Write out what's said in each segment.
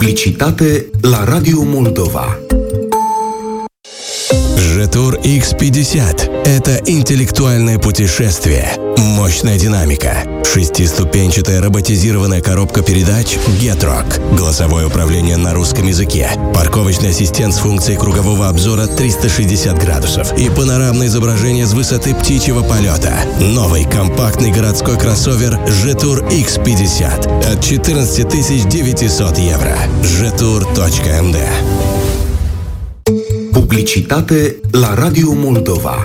Publicitate la Radio Moldova. Житур X50 – это интеллектуальное путешествие, мощная динамика, шестиступенчатая роботизированная коробка передач Getrock, голосовое управление на русском языке, парковочный ассистент с функцией кругового обзора 360 градусов и панорамное изображение с высоты птичьего полета. Новый компактный городской кроссовер Житур X50 от 14 900 евро. Jetour.md. Publicitate la Radio Moldova.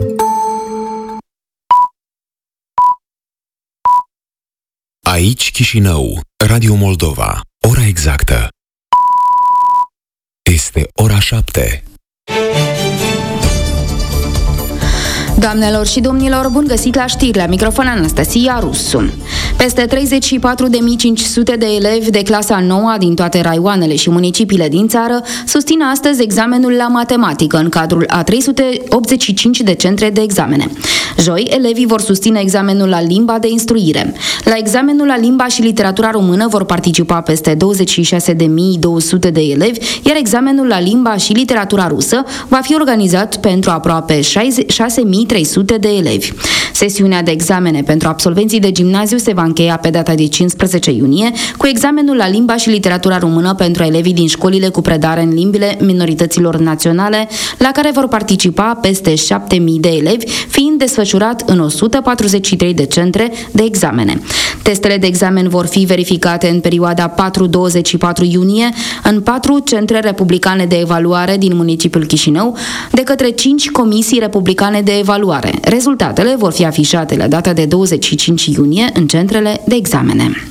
Aici Chișinău, Radio Moldova. Ora exactă este ora 7. Doamnelor și domnilor, bun găsit la știri, la microfon Anastasia Rusu. Peste 34.500 de elevi de clasa 9 din toate raioanele și municipiile din țară susțin astăzi examenul la matematică în cadrul a 385 de centre de examene. Joi, elevii vor susține examenul la limba de instruire. La examenul la limba și literatura română vor participa peste 26.200 de elevi, iar examenul la limba și literatura rusă va fi organizat pentru aproape 6.300 de elevi. Sesiunea de examene pentru absolvenții de gimnaziu se va încheia pe data de 15 iunie cu examenul la limba și literatura română pentru elevii din școlile cu predare în limbile minorităților naționale, la care vor participa peste 7.000 de elevi, fiind desfășurat în 143 de centre de examene. Testele de examen vor fi verificate în perioada 4-24 iunie în 4 centre republicane de evaluare din municipiul Chișinău de către 5 comisii republicane de evaluare. Rezultatele vor fi afișate la data de 25 iunie în centrele de examene.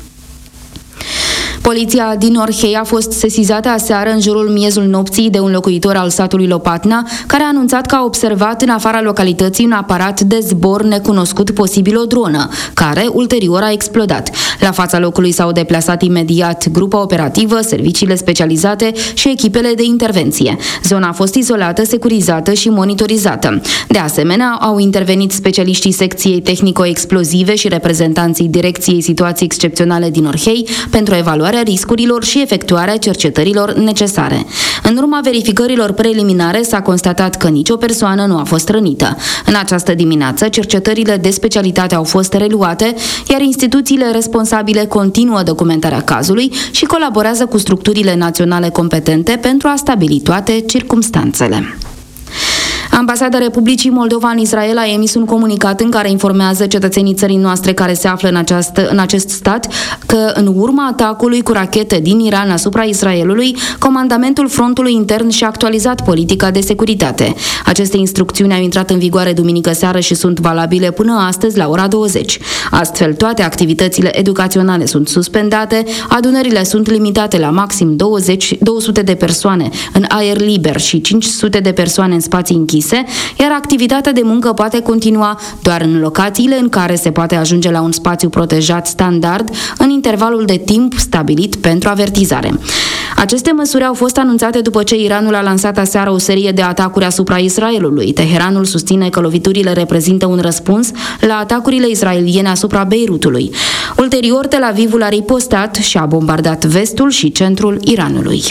Poliția din Orhei a fost sesizată aseară în jurul miezul nopții de un locuitor al satului Lopatna, care a anunțat că a observat în afara localității un aparat de zbor necunoscut, posibil o dronă, care ulterior a explodat. La fața locului s-au deplasat imediat grupa operativă, serviciile specializate și echipele de intervenție. Zona a fost izolată, securizată și monitorizată. De asemenea, au intervenit specialiștii secției tehnico-explozive și reprezentanții Direcției Situații Excepționale din Orhei pentru evaluarea riscurilor și efectuarea cercetărilor necesare. În urma verificărilor preliminare s-a constatat că nicio persoană nu a fost rănită. În această dimineață, cercetările de specialitate au fost reluate, iar instituțiile responsabile continuă documentarea cazului și colaborează cu structurile naționale competente pentru a stabili toate circumstanțele. Ambasada Republicii Moldova în Israel a emis un comunicat în care informează cetățenii țării noastre care se află în acest stat că în urma atacului cu rachete din Iran asupra Israelului, comandamentul frontului intern și-a actualizat politica de securitate. Aceste instrucțiuni au intrat în vigoare duminică seară și sunt valabile până astăzi la ora 20. Astfel, toate activitățile educaționale sunt suspendate, adunările sunt limitate la maxim 200 de persoane în aer liber și 500 de persoane în spații închise, iar activitatea de muncă poate continua doar în locațiile în care se poate ajunge la un spațiu protejat standard în intervalul de timp stabilit pentru avertizare. Aceste măsuri au fost anunțate după ce Iranul a lansat aseară o serie de atacuri asupra Israelului. Teheranul susține că loviturile reprezintă un răspuns la atacurile israeliene asupra Beirutului. Ulterior, Tel Avivul a ripostat și a bombardat vestul și centrul Iranului.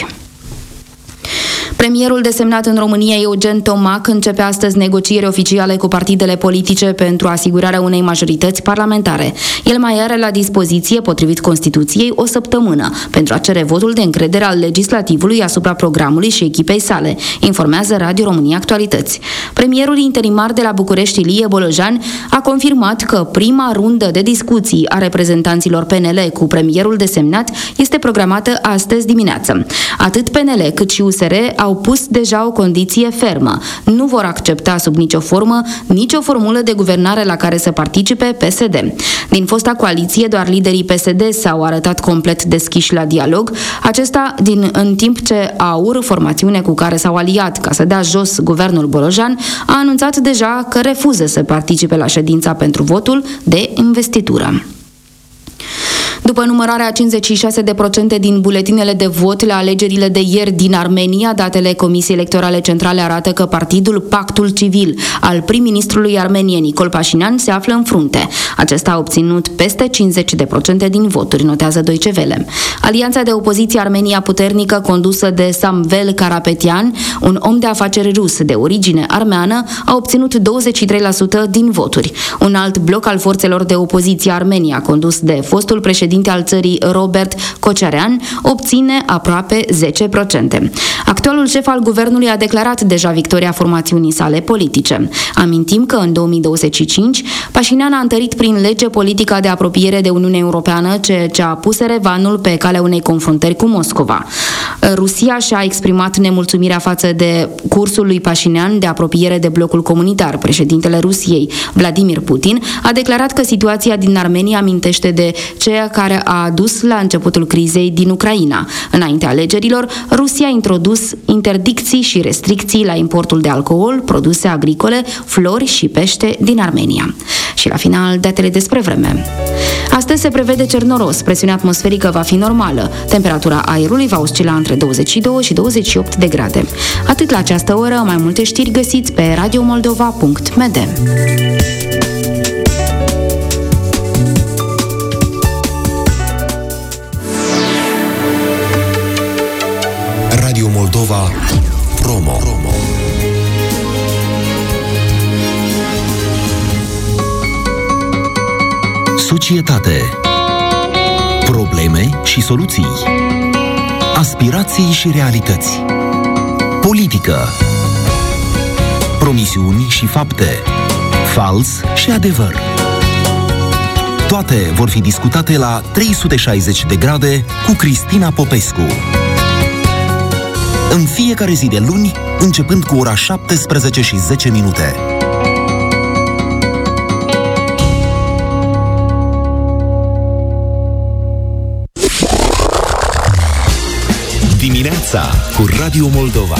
Premierul desemnat în România, Eugen Tomac, începe astăzi negocieri oficiale cu partidele politice pentru asigurarea unei majorități parlamentare. El mai are la dispoziție, potrivit Constituției, o săptămână pentru a cere votul de încredere al legislativului asupra programului și echipei sale, informează Radio România Actualități. Premierul interimar de la București, Ilie Bolojan, a confirmat că prima rundă de discuții a reprezentanților PNL cu premierul desemnat este programată astăzi dimineață. Atât PNL cât și USR au pus deja o condiție fermă. Nu vor accepta sub nicio formă nicio formulă de guvernare la care să participe PSD. Din fosta coaliție, doar liderii PSD s-au arătat complet deschiși la dialog, acesta în timp ce AUR, formațiune cu care s-au aliat ca să dea jos guvernul Bolojan, a anunțat deja că refuză să participe la ședința pentru votul de investitură. După numărarea 56% din buletinele de vot la alegerile de ieri din Armenia, datele Comisiei Electorale Centrale arată că partidul Pactul Civil al prim-ministrului armenian Nicol Pașinian se află în frunte. Acesta a obținut peste 50% din voturi, notează Deutsche Welle. Alianța de opoziție Armenia Puternică, condusă de Samvel Karapetian, un om de afaceri rus de origine armeană, a obținut 23% din voturi. Un alt bloc al forțelor de opoziție Armenia, condus de fostul președinte al țării Robert Kocharean, obține aproape 10%. Actualul șef al guvernului a declarat deja victoria formațiunii sale politice. Amintim că în 2025 Pașinian a întărit prin lege politica de apropiere de Uniunea Europeană, ceea ce a pus Erevanul pe calea unei confruntări cu Moscova. Rusia și-a exprimat nemulțumirea față de cursul lui Pașinian de apropiere de blocul comunitar. Președintele Rusiei, Vladimir Putin, a declarat că situația din Armenia amintește de ceea care a dus la începutul crizei din Ucraina. Înaintea alegerilor, Rusia a introdus interdicții și restricții la importul de alcool, produse agricole, flori și pește din Armenia. Și la final, datele despre vreme. Astăzi se prevede cer noros, presiunea atmosferică va fi normală, temperatura aerului va oscila între 22 și 28 de grade. Atât la această oră, mai multe știri găsiți pe radiomoldova.md. Radio Moldova Promo. Societate. Probleme și soluții. Aspirații și realități. Politică. Promisiuni și fapte. Fals și adevăr. Toate vor fi discutate la 360 de grade cu Cristina Popescu. În fiecare zi de luni, începând cu ora 17:10. Dimineața cu Radio Moldova.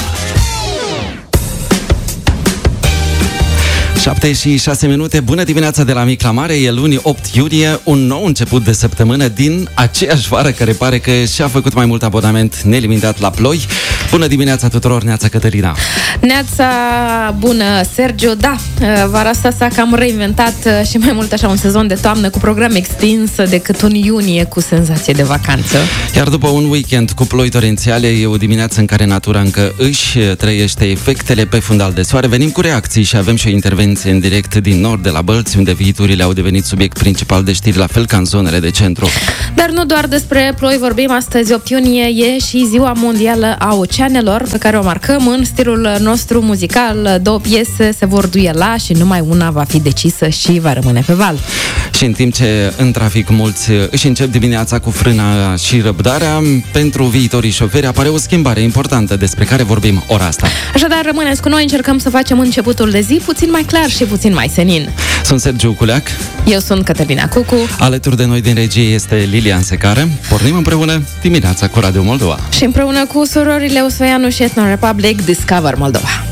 7:06. Bună dimineața de la mic la mare. E luni 8 iunie, un nou început de săptămână din aceeași vară care pare că și-a făcut mai mult abonament nelimitat la ploi. Bună dimineața tuturor, neața Cătălina. Neața bună, Sergiu. Da, vara asta s-a cam reinventat și mai mult așa un sezon de toamnă cu program extins decât un iunie cu senzație de vacanță. Iar după un weekend cu ploi torențiale, e o dimineață în care natura încă își trăiește efectele pe fundal de soare. Venim cu reacții și avem și o intervenție în direct din nord, de la Bălți, unde viiturile au devenit subiect principal de știri, la fel ca în zonele de centru. Dar nu doar despre ploi vorbim astăzi, 8 iunie, e și Ziua Mondială a Oceanelor, pe care o marcăm în stilul nostru muzical. 2 piese se vor duela și numai una va fi decisă și va rămâne pe val. Și în timp ce în trafic mulți își încep dimineața cu frâna și răbdarea, pentru viitorii șoferi apare o schimbare importantă despre care vorbim ora asta. Așadar, rămâneți cu noi, încercăm să facem începutul de zi puțin mai clar și puțin mai senin. Sunt Sergiu Culeac. Eu sunt Cătălina Cucu. Alături de noi din regie este Lilian Secare. Pornim împreună dimineața cu Radio Moldova. Și împreună cu surorile Osveanu și Ethno Republic Discover Moldova.